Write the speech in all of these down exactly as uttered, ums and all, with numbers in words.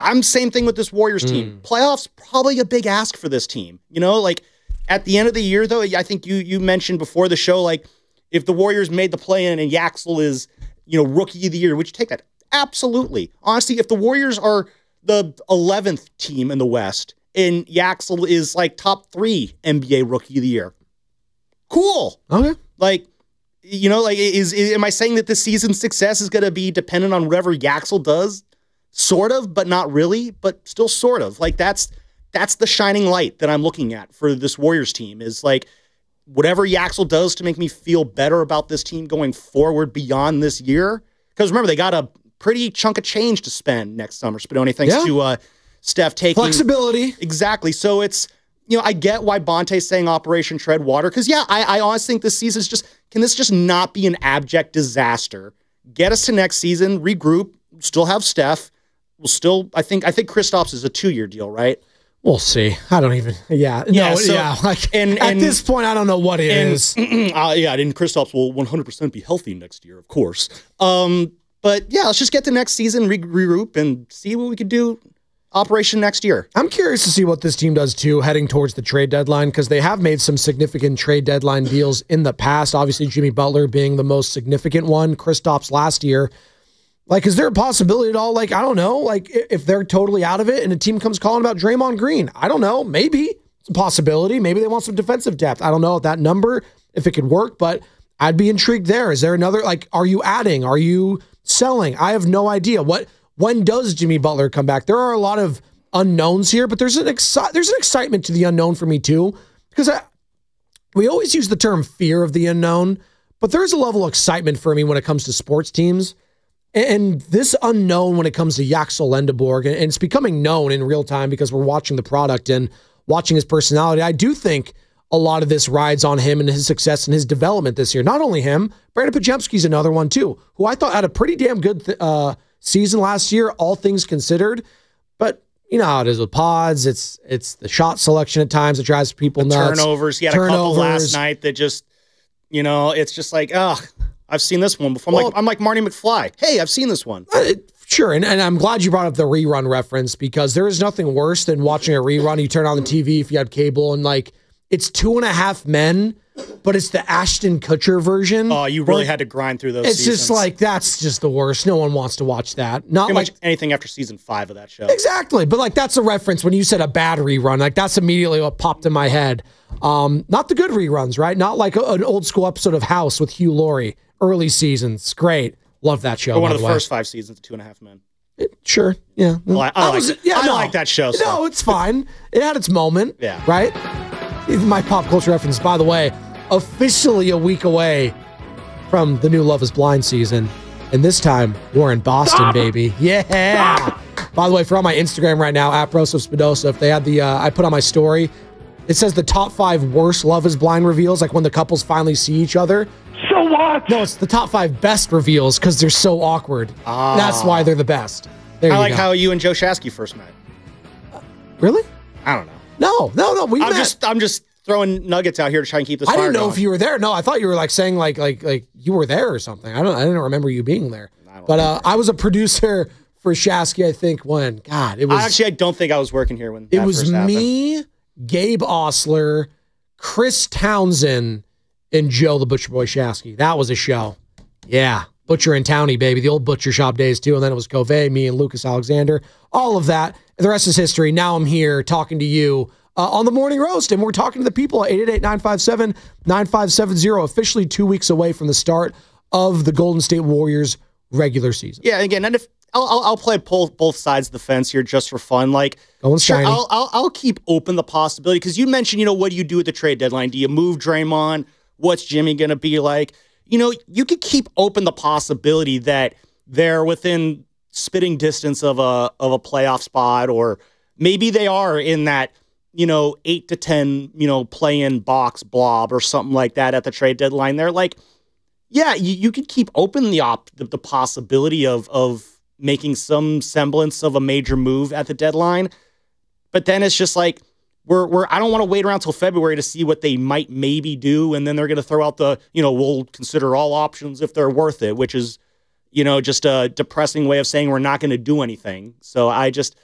I'm same thing with this Warriors team. Mm. Playoffs, probably a big ask for this team. You know, like at the end of the year, though, I think you you mentioned before the show, like if the Warriors made the play-in and Yaxel is, you know, rookie of the year, would you take that? Absolutely. Honestly, if the Warriors are the eleventh team in the West and Yaxel is like top three N B A rookie of the year, cool. Okay. Like, you know, like is, is am I saying that this season's success is going to be dependent on whatever Yaxel does? Sort of, but not really, but still sort of. Like that's that's the shining light that I'm looking at for this Warriors team is like whatever Yaxel does to make me feel better about this team going forward beyond this year. Because remember, they got a pretty chunk of change to spend next summer, Spadoni, thanks yeah. to uh, Steph taking flexibility. Exactly. So it's, you know, I get why Bonte's saying Operation Tread Water. Because, yeah, I, I honestly think this season is just, can this just not be an abject disaster? Get us to next season, regroup, still have Steph. We'll still, I think, I think Kristaps is a two-year deal, right? We'll see. I don't even, yeah. Yeah, no, so, yeah. Like, and, at and, this point, I don't know what it and, is. Uh, yeah, and Kristaps will one hundred percent be healthy next year, of course. Um, but, yeah, let's just get to next season, re- regroup, and see what we could do Operation next year. I'm curious to see what this team does, too, heading towards the trade deadline, because they have made some significant trade deadline deals in the past. Obviously, Jimmy Butler being the most significant one, Kristaps last year. Like, is there a possibility at all? Like, I don't know. Like, if they're totally out of it and a team comes calling about Draymond Green, I don't know. Maybe it's a possibility. Maybe they want some defensive depth. I don't know if that number, if it could work, but I'd be intrigued there. Is there another, like, are you adding? Are you selling? I have no idea. What, when does Jimmy Butler come back? There are a lot of unknowns here, but there's an exci- there's an excitement to the unknown for me too, because I, we always use the term fear of the unknown, but there's a level of excitement for me when it comes to sports teams. And this unknown when it comes to Yaxel Lendeborg, and it's becoming known in real time because we're watching the product and watching his personality. I do think a lot of this rides on him and his success and his development this year. Not only him, Brandon Podziemski's another one too, who I thought had a pretty damn good th- uh, season last year, all things considered. But you know how it is with pods. It's it's the shot selection at times that drives people the nuts. Turnovers. He had turnovers. a couple last night that just, you know, it's just like, ugh. I've seen this one before. I'm, well, like, I'm like Marty McFly. Hey, I've seen this one. Uh, sure, and, and I'm glad you brought up the rerun reference because there is nothing worse than watching a rerun. You turn on the T V if you have cable, and like it's Two and a Half Men, but it's the Ashton Kutcher version. Oh, you really had to grind through those It's seasons. just like, that's just the worst. No one wants to watch that. Not Pretty like much anything after season five of that show. Exactly, but like that's a reference when you said a bad rerun. Like that's immediately what popped in my head. Um, not the good reruns, right? Not like a, an old school episode of House with Hugh Laurie. Early seasons, great. Love that show. Or one by of the, the first five seasons of Two and a Half Men. It, sure, yeah. I like, I, like, was, yeah, I no. like that show. So. No, it's fine. It had its moment. Yeah. Right? My pop culture reference, by the way, officially a week away from the new Love is Blind season. And this time, we're in Boston, ah! baby. Yeah. Ah! By the way, for on my Instagram right now, at Broseph Spadosa, if they had the, uh, I put on my story, it says the top five worst Love is Blind reveals, like when the couples finally see each other. So what? No, it's the top five best reveals because they're so awkward. Ah. That's why they're the best. There I you like go. how you and Joe Shasky first met. Uh, really? I don't know. No, no, no. We I'm met. just, I'm just throwing nuggets out here to try and keep this. I fire didn't know going. if you were there. No, I thought you were like saying like like like you were there or something. I don't. I didn't remember you being there. But uh, I was a producer for Shasky. I think when God, it was I actually I don't think I was working here when it that was first me, happened. Gabe Osler, Chris Townsend, and Joe the Butcher Boy Shasky. That was a show. Yeah. Butcher and Townie, baby. The old Butcher Shop days, too. And then it was Covey, me, and Lucas Alexander. All of that. The rest is history. Now I'm here talking to you uh, on the Morning Roast, and we're talking to the people at eight eight eight, nine five seven, nine five seven zero, officially two weeks away from the start of the Golden State Warriors regular season. Yeah, again, and if I'll, I'll, I'll play both, both sides of the fence here just for fun. Like, Going sure, shiny. I'll, I'll, I'll keep open the possibility, because you mentioned, you know, what do you do at the trade deadline? Do you move Draymond? What's Jimmy going to be like? You know, you could keep open the possibility that they're within spitting distance of a of a playoff spot, or maybe they are in that, you know, eight to ten, you know, play-in box blob or something like that at the trade deadline. They're like, yeah, you, you could keep open the op the, the possibility of of making some semblance of a major move at the deadline, but then it's just like, We're, we're, I don't want to wait around till February to see what they might maybe do, and then they're going to throw out the, you know, we'll consider all options if they're worth it, which is, you know, just a depressing way of saying we're not going to do anything. So I just,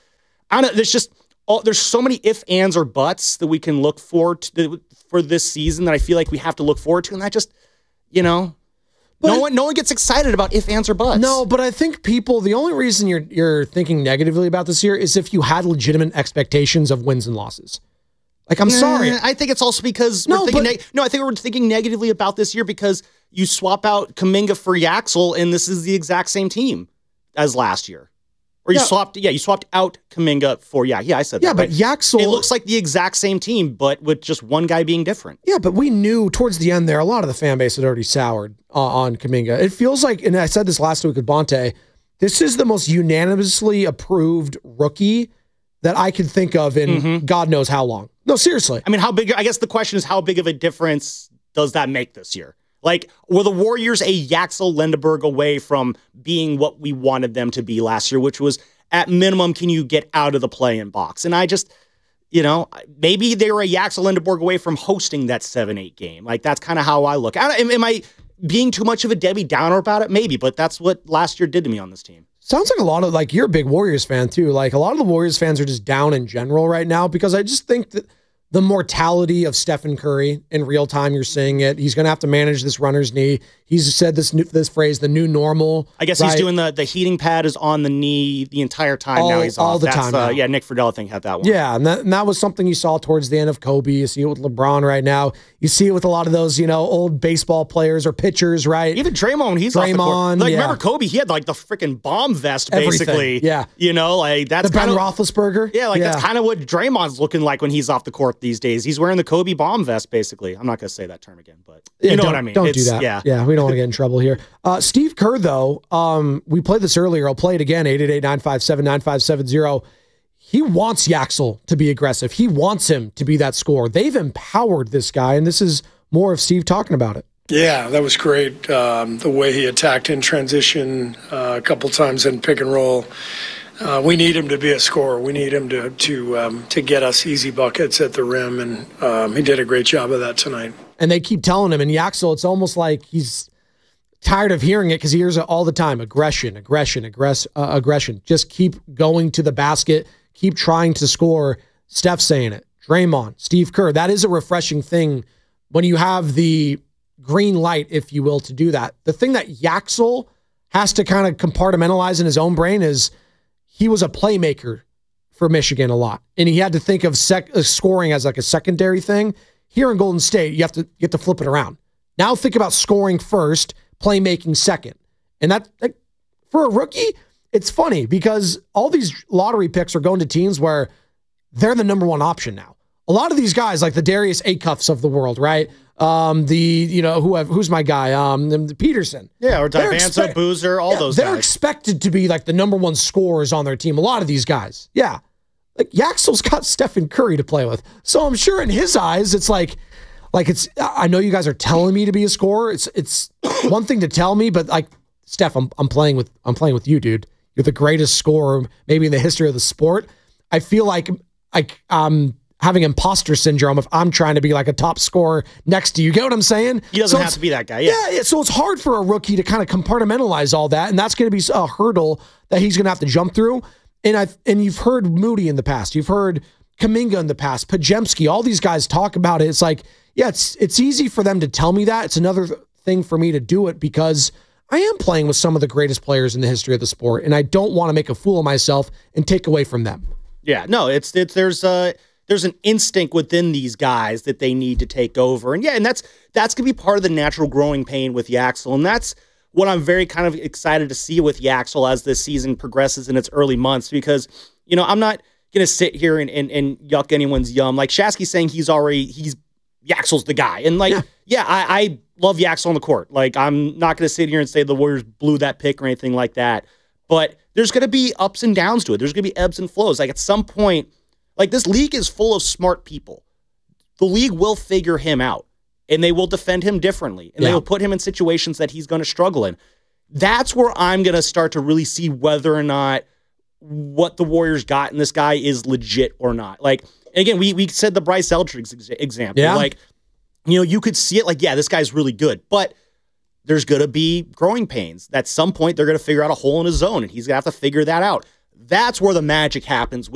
I don't know. There's just all, there's so many if, ands, or buts that we can look forward to for this season that I feel like we have to look forward to, and I just, you know, but no one no one gets excited about if, ands, or buts. No, but I think people. The only reason you're you're thinking negatively about this year is if you had legitimate expectations of wins and losses. Like, I'm nah, sorry. I think it's also because no, we're thinking but, no, I think we're thinking negatively about this year because you swap out Kuminga for Yaxel, and this is the exact same team as last year. Or you yeah. swapped, yeah, you swapped out Kuminga for yeah, yeah, I said yeah, that. Yeah, but right? Yaxel, it looks like the exact same team, but with just one guy being different. Yeah, but we knew towards the end there, a lot of the fan base had already soured uh, on Kuminga. It feels like, and I said this last week with Bonte, this is the most unanimously approved rookie that I could think of in mm-hmm. God knows how long. No, seriously. I mean, how big? I guess the question is, how big of a difference does that make this year? Like, were the Warriors a Yaxel Lendeberg away from being what we wanted them to be last year, which was at minimum, can you get out of the play-in box? And I just, you know, maybe they were a Yaxel Lendeberg away from hosting that seven eight game. Like, that's kind of how I look. I don't, am I being too much of a Debbie Downer about it? Maybe, but that's what last year did to me on this team. Sounds like a lot of, like, you're a big Warriors fan too. Like, a lot of the Warriors fans are just down in general right now because I just think that the mortality of Stephen Curry in real time, you're seeing it. He's going to have to manage this runner's knee. He's said this new, this phrase, the new normal. I guess right? he's doing the the heating pad is on the knee the entire time. All, now he's all off. the That's, time. Uh, now. yeah, Nick Friedel, I think, had that one. Yeah, and that, and that was something you saw towards the end of Kobe. You see it with LeBron right now. You see it with a lot of those, you know, old baseball players or pitchers, right? Even Draymond, he's Draymond, off the court. Like, yeah. remember Kobe? He had like the freaking bomb vest, Everything. basically. Yeah, you know, like that's the Ben kinda, Roethlisberger. Yeah, like yeah. that's kind of what Draymond's looking like when he's off the court these days. He's wearing the Kobe bomb vest, basically. I'm not going to say that term again, but you yeah, know what I mean. Don't it's, do that. Yeah, yeah, we don't want to get in trouble here. Uh, Steve Kerr, though, um, we played this earlier. I'll play it again. eight eight eight, nine five seven, nine five seven zero. He wants Yaxel to be aggressive. He wants him to be that scorer. They've empowered this guy, and this is more of Steve talking about it. Yeah, that was great. Um, the way he attacked in transition uh, a couple times in pick and roll. Uh, we need him to be a scorer. We need him to to um, to get us easy buckets at the rim, and um, he did a great job of that tonight. And they keep telling him, and Yaxel, it's almost like he's tired of hearing it because he hears it all the time. Aggression, aggression, aggress, uh, aggression. Just keep going to the basket. Keep trying to score. Steph saying it. Draymond, Steve Kerr. That is a refreshing thing when you have the green light, if you will, to do that. The thing that Yaxel has to kind of compartmentalize in his own brain is he was a playmaker for Michigan a lot, and he had to think of sec- uh, scoring as like a secondary thing. Here in Golden State, you have to you have to flip it around. Now think about scoring first, playmaking second. And that, that for a rookie, it's funny because all these lottery picks are going to teams where they're the number one option now. A lot of these guys, like the Darius Acuffs of the world, right? Um, the, you know, who have, who's my guy? Um, the, the Peterson. Yeah, or Divanzo, Boozer, all yeah, those they're guys. They're expected to be like the number one scorers on their team. A lot of these guys. Yeah. Like Yaxel's got Stephen Curry to play with. So I'm sure in his eyes, it's like, like it's, I know you guys are telling me to be a scorer. It's, it's one thing to tell me, but like, Steph, I'm, I'm playing with, I'm playing with you, dude. You're the greatest scorer maybe in the history of the sport. I feel like, like, um, having imposter syndrome if I'm trying to be like a top scorer next to you. Get what I'm saying? He doesn't so have to be that guy. Yeah. yeah. So it's hard for a rookie to kind of compartmentalize all that. And that's going to be a hurdle that he's going to have to jump through. And I've, and you've heard Moody in the past. You've heard Kuminga in the past, Pajemski, all these guys talk about it. It's like, yeah, it's, it's easy for them to tell me that. It's another thing for me to do it because I am playing with some of the greatest players in the history of the sport. And I don't want to make a fool of myself and take away from them. Yeah, no, it's, it's, there's uh there's an instinct within these guys that they need to take over. And yeah, and that's that's going to be part of the natural growing pain with Yaxel. And that's what I'm very kind of excited to see with Yaxel as this season progresses in its early months, because, you know, I'm not going to sit here and, and, and yuck anyone's yum. Like Shasky's saying he's already, he's, Yaxel's the guy. And like, yeah, yeah I, I love Yaxel on the court. Like, I'm not going to sit here and say the Warriors blew that pick or anything like that. But there's going to be ups and downs to it. There's going to be ebbs and flows. Like at some point, like this league is full of smart people. The league will figure him out and they will defend him differently and yeah. they will put him in situations that he's going to struggle in. That's where I'm going to start to really see whether or not what the Warriors got in this guy is legit or not. Like, again, we we said the Bryce Eldridge ex- example. Yeah. Like, you know, you could see it like, yeah, this guy's really good, but there's going to be growing pains. At some point, they're going to figure out a hole in his zone and he's going to have to figure that out. That's where the magic happens with